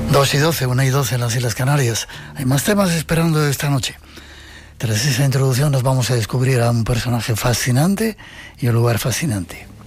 2:12, 1:12 en las Islas Canarias. Hay más temas esperando esta noche. Tras esa introducción nos vamos a descubrir a un personaje fascinante y un lugar fascinante.